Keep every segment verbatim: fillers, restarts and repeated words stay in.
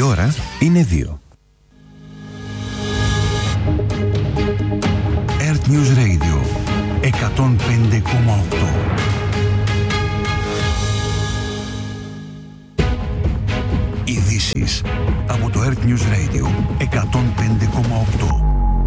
ώρα είναι δύο. Earth News Radio εκατόν πέντε κόμμα οκτώ. Ειδήσεις από το Earth News Radio εκατόν πέντε κόμμα οκτώ.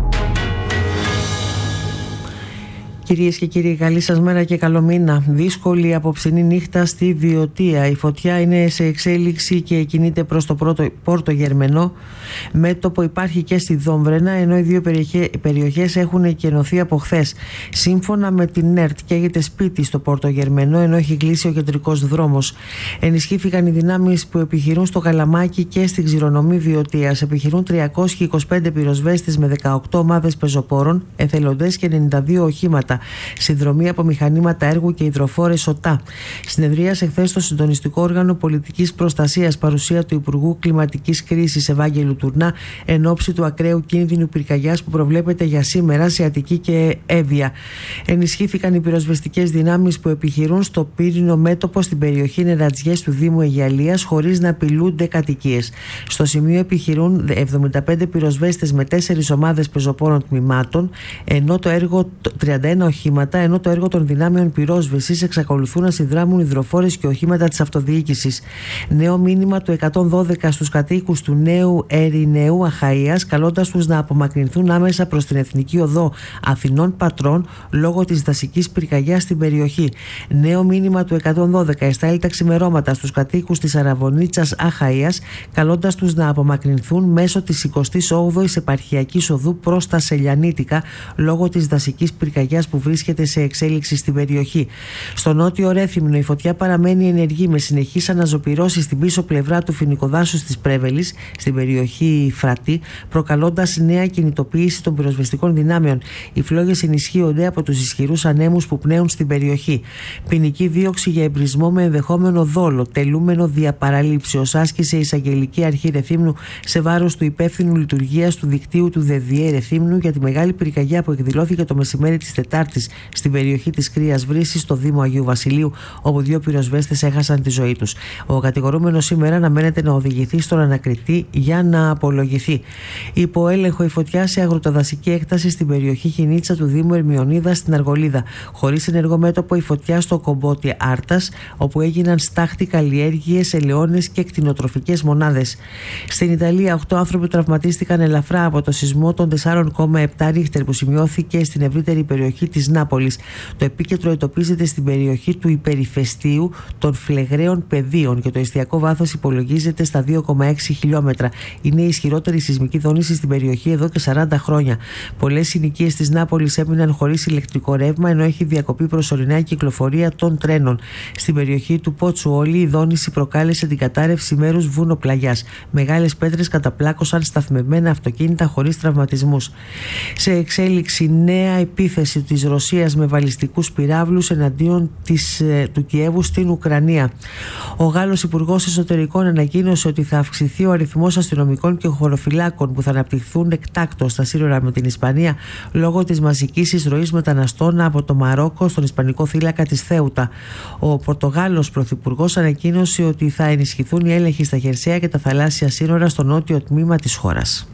Κυρίες και κύριοι, καλή σας μέρα και καλό μήνα. Δύσκολη απόψινή νύχτα στη Βιωτία. Η φωτιά είναι σε εξέλιξη και κινείται προς το πρώτο, Πόρτο Γερμενό. Μέτωπο υπάρχει και στη Δόμβρενα, ενώ οι δύο περιοχές έχουν εκενωθεί από χθες. Σύμφωνα με την ΕΡΤ, καίγεται σπίτι στο Πόρτο Γερμενό, ενώ έχει κλείσει ο κεντρικός δρόμος. Ενισχύθηκαν οι δυνάμεις που επιχειρούν στο Καλαμάκι και στην Ξηρονομή Βιωτίας. Επιχειρούν τριακόσιοι είκοσι πέντε πυροσβέστες με δεκαοκτώ ομάδες πεζοπόρων, εθελοντές και ενενήντα δύο οχήματα. Συνδρομή από μηχανήματα έργου και υδροφόρες ΟΤΑ. Συνεδρίασε χθες το συντονιστικό όργανο πολιτικής προστασίας, παρουσία του Υπουργού Κλιματικής Κρίσης Ευάγγελου Τουρνά, εν ώψη του ακραίου κίνδυνου πυρκαγιάς που προβλέπεται για σήμερα σε Αττική και Εύβοια. Ενισχύθηκαν οι πυροσβεστικές δυνάμεις που επιχειρούν στο πύρινο μέτωπο στην περιοχή Νερατζιές του Δήμου Αιγιαλίας, χωρίς να απειλούνται κατοικίες. Στο σημείο επιχειρούν εβδομήντα πέντε πυροσβέστες με τέσσερις ομάδες πεζοπόρων τμήματων, ενώ το έργο τριάντα ένα οχήματα, ενώ το έργο των δυνάμεων πυρόσβεσης εξακολουθούν να συνδράμουν υδροφόρες και οχήματα της αυτοδιοίκησης. Νέο μήνυμα του εκατόν δώδεκα στους κατοίκους του Νέου Ερηναίου Αχαΐας, καλώντας τους να απομακρυνθούν άμεσα προς την Εθνική Οδό Αθηνών Πατρών λόγω της δασικής πυρκαγιάς στην περιοχή. Νέο μήνυμα του εκατόν δώδεκα εστάλει τα ξημερώματα στους κατοίκους της Αραβωνίτσας Αχαΐας, καλώντας τους να απομακρυνθούν μέσω της εικοστής όγδοης Επαρχιακής Οδού προς τα Σελιανίτικα λόγω της δασικής πυρκαγιάς που βρίσκεται σε εξέλιξη στην περιοχή. Στο νότιο Ρέθυμνο η φωτιά παραμένει ενεργή με συνεχείς αναζωπυρώσεις στην πίσω πλευρά του φοινικοδάσους της Πρέβελης, στην περιοχή Φρατή, προκαλώντας νέα κινητοποίηση των πυροσβεστικών δυνάμεων. Οι φλόγες ενισχύονται από τους ισχυρούς ανέμους που πνέουν στην περιοχή. Ποινική δίωξη για εμπρισμό με ενδεχόμενο δόλο, τελούμενο δια παραλήψεως, άσκησε η Εισαγγελική Αρχή Ρεθύμνου σε βάρος του υπεύθυνου λειτουργίας του δικτύου του ΔΕΔΙΕ Ρεθύμνου για τη μεγάλη πυρκαγιά που εκδηλώθηκε το μεσημέρι της Τετάρτης στην περιοχή της Κρύας Βρύσης, στο Δήμο Αγίου Βασιλείου, όπου δύο πυροσβέστες έχασαν τη ζωή τους. Ο κατηγορούμενος σήμερα αναμένεται να οδηγηθεί στον ανακριτή για να απολογηθεί. Υπό έλεγχο η φωτιά σε αγροτοδασική έκταση στην περιοχή Χινίτσα του Δήμου Ερμιονίδα στην Αργολίδα. Χωρίς ενεργό μέτωπο η φωτιά στο Κομπότι Άρτας, όπου έγιναν στάχτη καλλιέργειες, ελαιώνες και κτηνοτροφικές μονάδες. Στην Ιταλία, οκτώ άνθρωποι τραυματίστηκαν ελαφρά από το σεισμό των τεσσάρων κόμμα επτά ρίχτερ που σημειώθηκε στην ευρύτερη περιοχή της Νάπολης. Το επίκεντρο εντοπίζεται στην περιοχή του υπερηφαιστείου των Φλεγραίων Πεδίων και το εστιακό βάθος υπολογίζεται στα δύο κόμμα έξι χιλιόμετρα. Είναι η ισχυρότερη σεισμική δόνηση στην περιοχή εδώ και σαράντα χρόνια. Πολλές συνοικίες της Νάπολης έμειναν χωρίς ηλεκτρικό ρεύμα, ενώ έχει διακοπεί προσωρινά η κυκλοφορία των τρένων. Στην περιοχή του Ποτσουόλι η δόνηση προκάλεσε την κατάρρευση μέρους βουνοπλαγιάς. Μεγάλες πέτρες καταπλάκωσαν σταθμευμένα αυτοκίνητα χωρίς τραυματισμούς. Σε εξέλιξη νέα επίθεση της Ρωσίας με βαλιστικούς πυράβλους εναντίον της, του Κιέβου στην Ουκρανία. Ο Γάλλος Υπουργός Εσωτερικών ανακοίνωσε ότι θα αυξηθεί ο αριθμός αστυνομικών και χωροφυλάκων που θα αναπτυχθούν εκτάκτως στα σύνορα με την Ισπανία λόγω της μαζικής εισρωής μεταναστών από το Μαρόκο στον Ισπανικό θύλακα της Θέουτα. Ο Πορτογάλος Πρωθυπουργός ανακοίνωσε ότι θα ενισχυθούν οι έλεγχοι στα χερσαία και τα θαλάσσια σύνορα στο νότιο τμήμα της χώρας.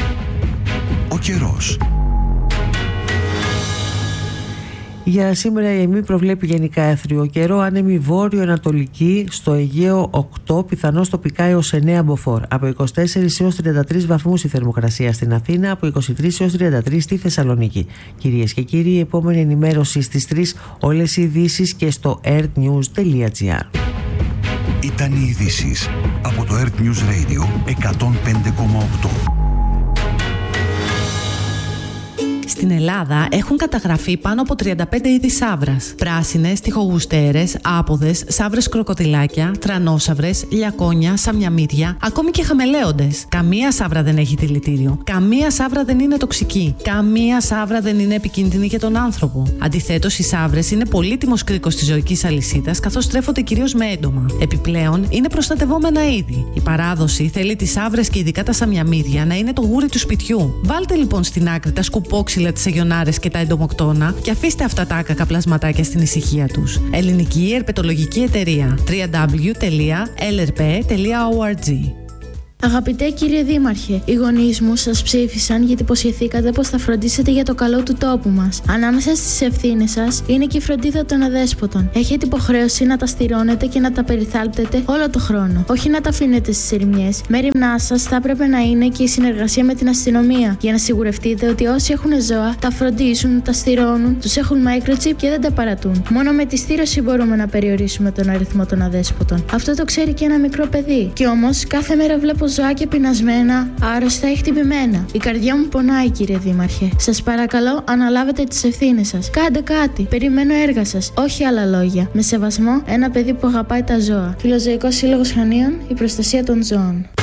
Ο καιρός. Για σήμερα η ΕΜΗ προβλέπει γενικά έθριο καιρό, άνεμη βόρειο-ανατολική, στο Αιγαίο οκτώ, πιθανώς τοπικά έως εννέα μποφόρ. Από είκοσι τέσσερις έως τριάντα τρεις βαθμούς η θερμοκρασία στην Αθήνα, από είκοσι τρεις έως τριάντα τρεις στη Θεσσαλονίκη. Κυρίες και κύριοι, η επόμενη ενημέρωση στις τρεις, όλες οι ειδήσεις και στο earthnews τελεία gr. Ήταν οι ειδήσεις από το Earth News Radio εκατόν πέντε κόμμα οκτώ. Στην Ελλάδα έχουν καταγραφεί πάνω από τριάντα πέντε είδη σαύρας. Πράσινες, τυχογουστέρες, άποδες, σαύρες κροκοδιλάκια, τρανόσαυρες, λιακόνια, σαμιαμίδια, ακόμη και χαμελέοντες. Καμία σαύρα δεν έχει δηλητήριο. Καμία σαύρα δεν είναι τοξική. Καμία σαύρα δεν είναι επικίνδυνη για τον άνθρωπο. Αντιθέτως, οι σαύρες είναι πολύτιμος κρίκος της ζωικής αλυσίδας, καθώς τρέφονται κυρίως με έντομα. Επιπλέον, είναι προστατευόμενα είδη. Η παράδοση θέλει τις σαύρες και ειδικά τα σαμιαμίδια να είναι το γούρι του σπιτιού. Βάλτε λοιπόν στην άκρη τα σκουπόξυλα, τις αγιονάρες και τα εντομοκτώνα και αφήστε αυτά τα άκακα πλασματάκια στην ησυχία τους. Ελληνική Ερπετολογική Εταιρεία. double-u double-u double-u τελεία ελ ερ πι τελεία org. Αγαπητέ κύριε Δήμαρχε, οι γονείς μου σας ψήφισαν γιατί υποσχεθήκατε πως θα φροντίσετε για το καλό του τόπου μας. Ανάμεσα στις ευθύνες σας είναι και η φροντίδα των αδέσποτων. Έχετε υποχρέωση να τα στηρώνετε και να τα περιθάλπτετε όλο το χρόνο. Όχι να τα αφήνετε στις ερημιές. Μέριμνά σας θα έπρεπε να είναι και η συνεργασία με την αστυνομία για να σιγουρευτείτε ότι όσοι έχουν ζώα τα φροντίζουν, τα στηρώνουν, τους έχουν microchip και δεν τα παρατούν. Μόνο με τη στήρωση μπορούμε να περιορίσουμε τον αριθμό των αδέσποτων. Αυτό το ξέρει και ένα μικρό παιδί. Κι όμως κάθε μέρα βλέπω ζωάκια πεινασμένα, άρρωστα ή χτυπημένα. Η καρδιά μου πονάει, κύριε Δήμαρχε. Σας παρακαλώ, αναλάβετε τις ευθύνες σας. Κάντε κάτι. Περιμένω έργα σας. Όχι άλλα λόγια. Με σεβασμό, ένα παιδί που αγαπάει τα ζώα. Φιλοζωικός Σύλλογος Χανίων, η προστασία των ζώων.